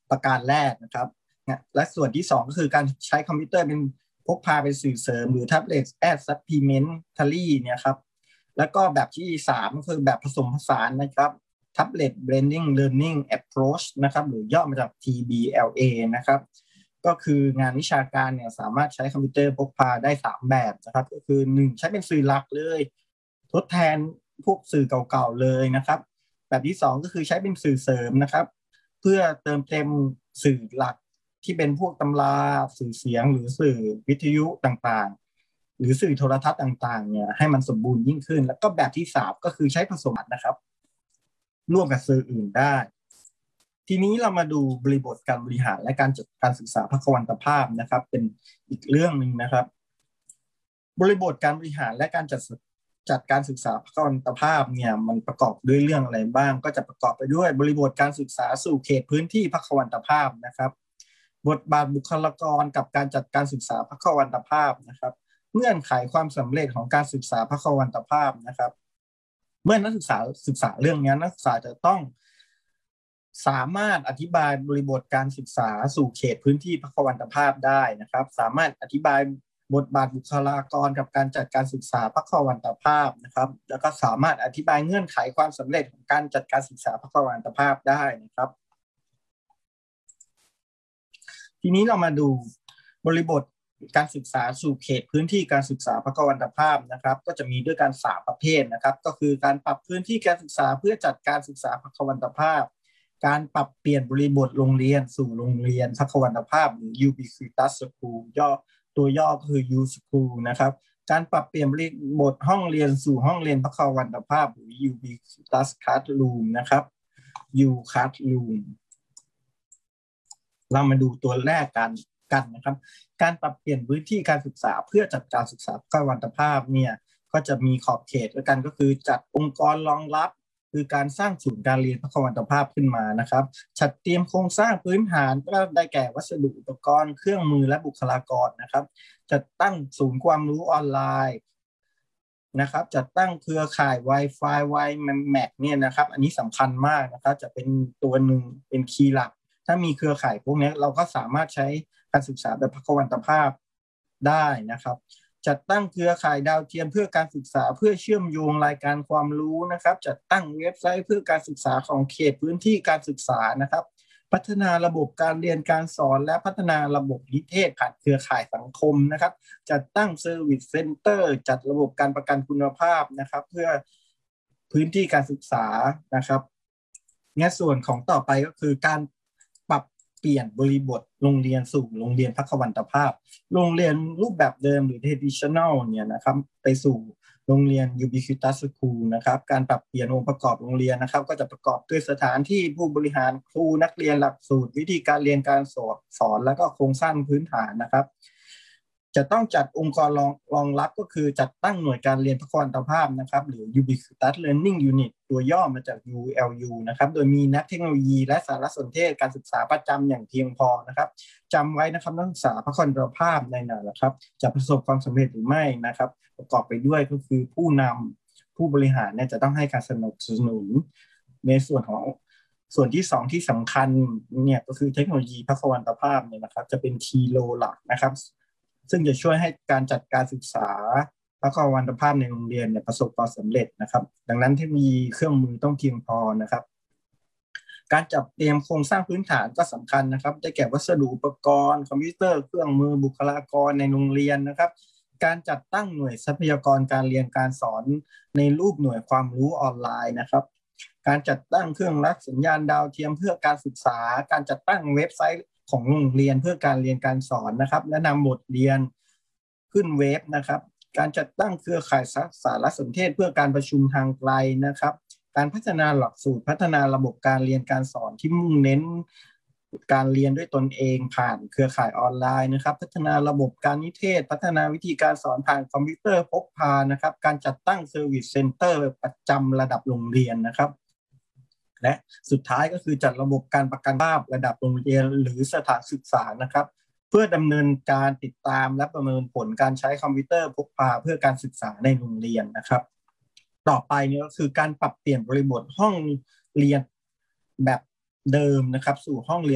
ประการแรกนะครับและส่วนที่2ก็คือการใช้คอมพิวเตอร์เป็นพกพาเป็นสื่อเสริมหรือ Tablet as Supplementary เนี่ยครับแล้วก็แบบที่3ก็คือแบบผสมผสานนะครับ Tablet Blending Learning Approach นะครับหรือย่อมาจาก TBLA นะครับก็คืองานวิชาการเนี่ยสามารถใช้คอมพิวเตอร์พกพาได้3แบบนะครับก็คือ1ใช้เป็นสื่อหลักเลยทดแทนพวกสื่อเก่าๆเลยนะครับแบบที่2ก็คือใช้เป็นสื่อเสริมนะครับเพื่อเติมเต็มสื่อหลักที่เป็นพวกตำราสื่อเสียงหรือสื่อวิทยุต่างๆหรือสื่อโทรทัศน์ต่างๆเนี่ยให้มันสมบูรณ์ยิ่งขึ้นแล้วก็แบบที่3ก็คือใช้ผสมนะครับร่วมกับสื่ออื่นได้ทีนี้เรามาดูบริบทการบริหารและการจัดการศึกษาภควันตภาพนะครับเป็นอีกเรื่องหนึ่งนะครับบริบทการบริหารและการจัดการศึกษาภควันตภาพเนี่ยมันประกอบด้วยเรื่องอะไรบ้างก็จะประกอบไปด้วยบริบทการศึกษาสู่เขตพื้นที่ภควันตภาพนะครับบทบาทบุคลากรกับการจัดการศึกษาภควันตภาพนะครับเงื่อนไขความสำเร็จของการศึกษาภควันตภาพนะครับเมื่อนักศึกษาเรื่องนี้นักศึกษาจะต้องสามารถอธิบายบริบทการศึกษาสู่เขตพื้นที่ภควันตภาพได้นะครับสามารถอธิบายบทบาทบุคลากรกับการจัดการศึกษาภควันตภาพนะครับแล้วก็สามารถอธิบายเงื่อนไขความสำเร็จของการจัดการศึกษาภควันตภาพได้นะครับทีนี้เรามาดูบริบทการศึกษาสู่เขตพื้นที่การศึกษาภควันตภาพนะครับก็จะมีด้วยกัน3ประเภทนะครับก็คือการปรับพื้นที่การศึกษาเพื่อจัดการศึกษาภควันตภาพการปรับเปลี่ยนบริบทโรงเรียนสู่โรงเรียนภควันตภาพหรือ Ubiquitous School ตัวย่อก็คือ U School นะครับการปรับเปลี่ยนบริบทห้องเรียนสู่ห้องเรียนภควันตภาพหรือ Ubiquitous Classroom นะครับ U Classroom เรามาดูตัวแรกกันนะครับการปรับเปลี่ยนพื้นที่การศึกษาเพื่อจัดการศึกษาภควันตภาพเนี่ยก็จะมีขอบเขตด้วยกันก็คือจัดองค์กรรองรับคือการสร้างศูนย์การเรียนภควันตภาพขึ้นมานะครับจัดเตรียมโครงสร้างพื้นฐานก็ได้แก่วัสดุอุปกรณ์เครื่องมือและบุคลากรนะครับจัดตั้งศูนย์ความรู้ออนไลน์นะครับจัดตั้งเครือข่าย Wi-Fi WiMAX เนี่ยนะครับอันนี้สำคัญมากนะครับจะเป็นตัวหนึ่งเป็นคีย์หลักถ้ามีเครือข่ายพวกนี้เราก็สามารถใช้การศึกษาแบบภควันตภาพได้นะครับจัดตั้งเครือข่ายดาวเทียมเพื่อการศึกษาเพื่อเชื่อมโยงรายการความรู้นะครับจัดตั้งเว็บไซต์เพื่อการศึกษาของเขตพื้นที่การศึกษานะครับพัฒนาระบบการเรียนการสอนและพัฒนาระบบนิเทศผ่านเครือข่ายสังคมนะครับจัดตั้งเซอร์วิสเซ็นเตอร์จัดระบบการประกันคุณภาพนะครับเพื่อพื้นที่การศึกษานะครับในส่วนของต่อไปก็คือการปรับเปลี่ยนบริบทโรงเรียนสู่โรงเรียนภควันตภาพโรงเรียนรูปแบบเดิมหรือ traditional เนี่ยนะครับไปสู่โรงเรียน Ubiquitous School นะครับการปรับเปลี่ยนองค์ประกอบโรงเรียนนะครับก็จะประกอบด้วยสถานที่ผู้บริหารครูนักเรียนหลักสูตรวิธีการเรียนการสอนแล้วก็โครงสร้างพื้นฐานนะครับจะต้องจัดองค์กรรองรับก็คือจัดตั้งหน่วยการเรียนภควันตภาพนะครับหรือ Ubiquitous Learning Unit ตัวย่อมาจาก ULU นะครับโดยมีนักเทคโนโลยีและสารสนเทศการศึกษาประจำอย่างเพียงพอนะครับจำไว้นะครับนักศึกษาภควันตภาพในนะครับจะประสบความสำเร็จหรือไม่นะครับประกอบไปด้วยก็คือผู้นำผู้บริหารเนี่ยจะต้องให้การสนับสนุนในส่วนที่2ที่สำคัญเนี่ยก็คือเทคโนโลยีภควันตภาพเนี่ยนะครับจะเป็นคีย์โลหลักนะครับซึ่งจะช่วยให้การจัดการศึกษาภควันตภาพในโรงเรียนเนี่ยประสบความสำเร็จนะครับดังนั้นเทคโนโลยีเครื่องมือต้องเพียงพอนะครับการจัดเตรียมโครงสร้างพื้นฐานก็สำคัญนะครับได้แก่วัสดุอุปกรณ์คอมพิวเตอร์เครื่องมือบุคลากรในโรงเรียนนะครับการจัดตั้งหน่วยทรัพยากรการเรียนการสอนในรูปหน่วยความรู้ออนไลน์นะครับการจัดตั้งเครื่องรับสัญญาณดาวเทียมเพื่อการศึกษาการจัดตั้งเว็บไซต์ของโรงเรียนเพื่อการเรียนการสอนนะครับและนำบทเรียนขึ้นเว็บนะครับการจัดตั้งเครือข่ายสารสนเทศเพื่อการประชุมทางไกลนะครับการพัฒนาหลักสูตรพัฒนาระบบการเรียนการสอนที่มุ่งเน้นการเรียนด้วยตนเองผ่านเครือข่ายออนไลน์นะครับพัฒนาระบบการนิเทศพัฒนาวิธีการสอนผ่านคอมพิวเตอร์พกพานะครับการจัดตั้งเซอร์วิสเซ็นเตอร์ประจำระดับโรงเรียนนะครับและสุดท้ายก็คือจัดระบบการประกันภาพระดับโรงเรียนหรือสถานศึกษานะครับเพื่อดำเนินการติดตามและประเมินผลการใช้คอมพิวเตอร์พกพาเพื่อการศึกษาในโรงเรียนนะครับต่อไปนี่ก็คือการปรับเปลี่ยนบริบทห้องเรียนแบบเดิมนะครับสู่ห้องเรียน